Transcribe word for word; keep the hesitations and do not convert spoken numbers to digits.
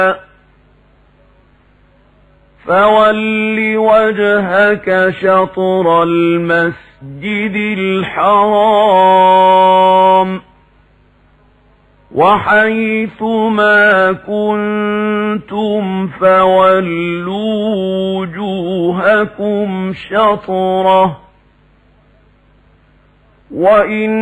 فول وجهك شطر المسجد الحرام وحيث ما كنتم فولوا وجوهكم شطره وإن